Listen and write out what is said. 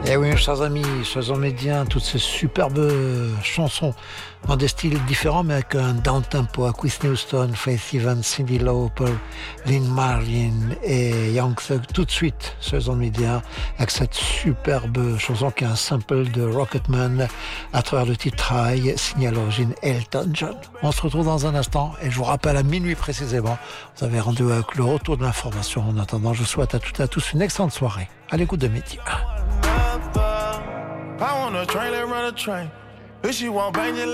Et oui, chers amis, chers médias, toutes ces superbes chansons dans des styles différents, mais avec un down-tempo à Whitney Houston, Faith Evans, Cyndi Lauper, Lynn Marlin et Young Thug. Tout de suite, chers médias, avec cette superbe chanson qui est un sample de Rocketman à travers le titre High, signé à l'origine Elton John. On se retrouve dans un instant et je vous rappelle à minuit précisément, vous avez rendez-vous avec le retour de l'information. En attendant, je souhaite à toutes et à tous une excellente soirée à l'écoute de Média. I want a train, let's run a train. If she won't bang it,